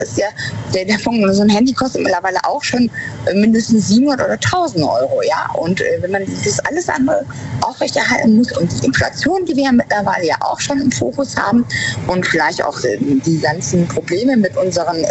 ist ja, der Punkt, so ein Handy kostet mittlerweile auch schon mindestens 700 oder 1000 Euro, ja. Und wenn man das alles andere aufrechterhalten muss und die Inflation, die wir ja mittlerweile ja auch schon im Fokus haben und vielleicht auch die ganzen Probleme mit unseren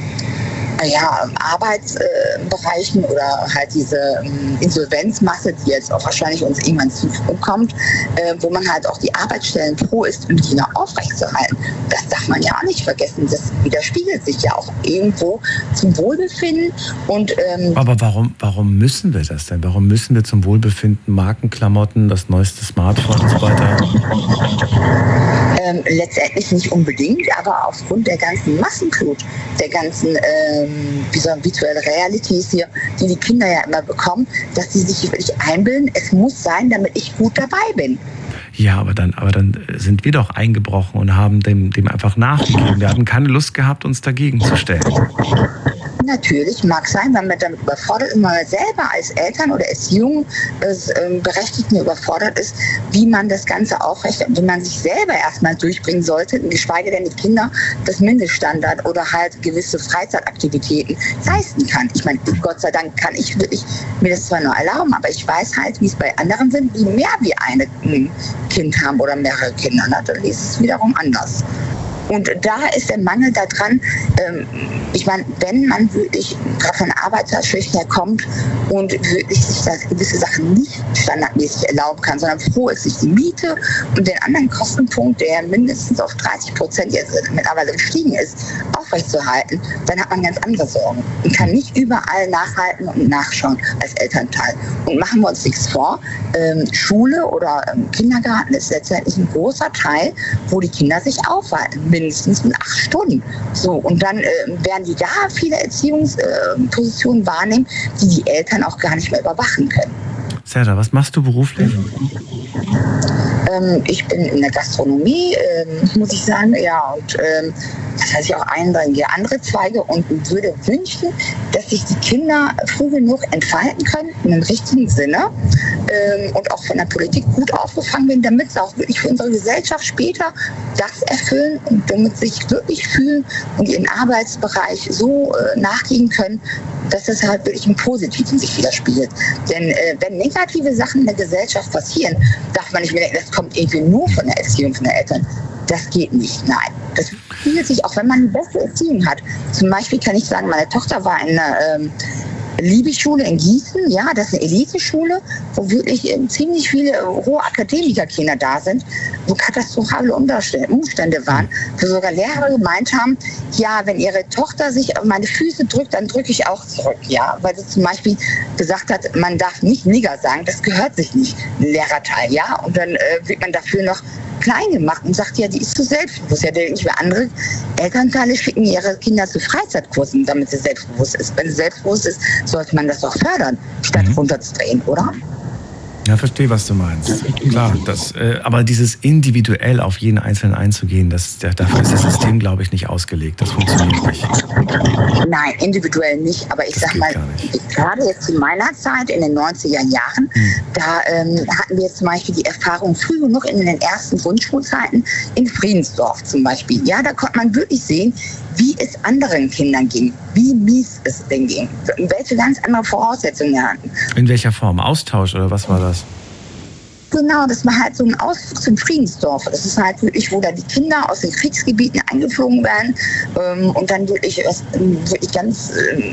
Arbeitsbereichen oder halt diese Insolvenzmasse, die jetzt auch wahrscheinlich uns irgendwann zukommt, wo man halt auch die Arbeitsstellen froh ist, um die noch aufrechtzuerhalten. Das darf man ja auch nicht vergessen. Das widerspiegelt sich ja auch irgendwo zum Wohlbefinden. Und, aber warum müssen wir das denn? Warum müssen wir zum Wohlbefinden Markenklamotten, das neueste Smartphone und so weiter? Letztendlich nicht unbedingt, aber aufgrund der ganzen Massenflut, der ganzen Virtual Realities hier, die Kinder ja immer bekommen, dass sie sich wirklich einbilden, es muss sein, damit ich gut dabei bin. Ja, aber dann sind wir doch eingebrochen und haben dem einfach nachgegeben. Wir hatten keine Lust gehabt, uns dagegen zu stellen. Natürlich, mag sein, wenn man damit überfordert ist, wenn man selber als Eltern oder Erziehungsberechtigten überfordert ist, wie man das Ganze aufrecht, wie man sich selber erstmal durchbringen sollte, geschweige denn die Kinder das Mindeststandard oder halt gewisse Freizeitaktivitäten leisten kann. Ich meine, Gott sei Dank kann ich wirklich mir das zwar nur erlauben, aber ich weiß halt, wie es bei anderen sind, die mehr wie ein Kind haben oder mehrere Kinder. Dann ist es wiederum anders. Und da ist der Mangel daran, ich meine, wenn man wirklich gerade von Arbeiterschicht her kommt und wirklich sich das gewisse Sachen nicht standardmäßig erlauben kann, sondern froh ist, sich die Miete und den anderen Kostenpunkt, der mindestens auf 30% jetzt mittlerweile gestiegen ist, aufrechtzuerhalten, dann hat man ganz andere Sorgen und kann nicht überall nachhalten und nachschauen als Elternteil. Und machen wir uns nichts vor, Schule oder Kindergarten ist letztendlich ein großer Teil, wo die Kinder sich aufhalten, mindestens mit 8 Stunden. So, und dann werden die da viele Erziehungspositionen wahrnehmen, die Eltern auch gar nicht mehr überwachen können. Serda, was machst du beruflich? Ich bin in der Gastronomie, muss ich sagen, ja, und das heißt ja auch einige andere Zweige und würde wünschen, dass sich die Kinder früh genug entfalten können, in dem richtigen Sinne und auch von der Politik gut aufgefangen werden, damit sie auch wirklich für unsere Gesellschaft später das erfüllen und damit sich glücklich fühlen und ihren Arbeitsbereich so nachgehen können, dass das halt wirklich im Positiven sich widerspiegelt. Denn wenn negative Sachen in der Gesellschaft passieren, darf man nicht mehr denken, das kommt irgendwie nur von der Erziehung von den Eltern. Das geht nicht, nein. Das spiegelt sich auch, wenn man eine beste Erziehung hat. Zum Beispiel kann ich sagen, meine Tochter war in einer Liebigschule in Gießen, ja, das ist eine Eliteschule, wo wirklich ziemlich viele hohe Akademikerkinder da sind, wo katastrophale Umstände waren, wo sogar Lehrer gemeint haben, ja, wenn ihre Tochter sich auf meine Füße drückt, dann drücke ich auch zurück, ja, weil sie zum Beispiel gesagt hat, man darf nicht Nigger sagen, das gehört sich nicht, ein Lehrerteil, ja, und dann wird man dafür noch klein gemacht und sagt, ja, die ist zu selbstbewusst. Ja, nicht mehr andere Elternteile schicken ihre Kinder zu Freizeitkursen, damit sie selbstbewusst ist. Wenn sie selbstbewusst ist, sollte man das doch fördern, statt runterzudrehen, oder? Ja, verstehe, was du meinst. Klar, aber dieses individuell auf jeden Einzelnen einzugehen, dafür ist das System, glaube ich, nicht ausgelegt. Das funktioniert nicht. Nein, individuell nicht. Aber ich sag mal, gerade jetzt zu meiner Zeit, in den 90er Jahren, da hatten wir zum Beispiel die Erfahrung früh genug in den ersten Grundschulzeiten in Friedensdorf zum Beispiel. Ja, da konnte man wirklich sehen, wie es anderen Kindern ging, wie mies es denen ging, welche ganz andere Voraussetzungen wir hatten. In welcher Form? Austausch oder was war das? Genau, das war halt so ein Ausflug zum Friedensdorf. Das ist halt wirklich, wo da die Kinder aus den Kriegsgebieten eingeflogen werden und dann wirklich ganz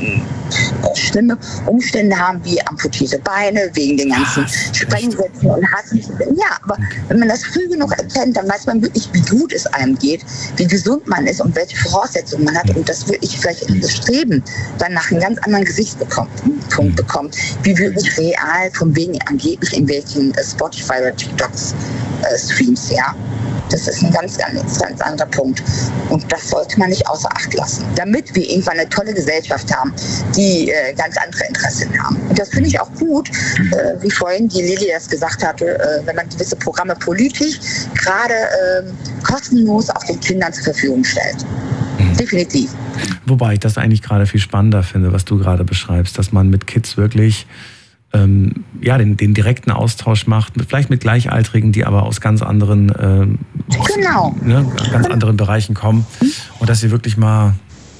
schlimme Umstände haben, wie amputierte Beine, wegen den ganzen Sprengsätzen und Hassen. Ja, aber wenn man das früh genug erkennt, dann weiß man wirklich, wie gut es einem geht, wie gesund man ist und welche Voraussetzungen man hat und das wirklich vielleicht das Streben dann nach einem ganz anderen Gesichtspunkt bekommt, wie wirklich real, von wegen angeblich in welchen Spotify oder TikToks Streams, ja. Das ist ein ganz anderer Punkt. Und das sollte man nicht außer Acht lassen, damit wir irgendwann eine tolle Gesellschaft haben, die ganz andere Interessen haben. Und das finde ich auch gut, wie vorhin die Lili das gesagt hatte, wenn man gewisse Programme politisch gerade kostenlos auch den Kindern zur Verfügung stellt. Definitiv. Wobei ich das eigentlich gerade viel spannender finde, was du gerade beschreibst, dass man mit Kids wirklich den direkten Austausch macht, vielleicht mit Gleichaltrigen, die aber aus ganz anderen, ganz anderen Bereichen kommen und dass sie wirklich mal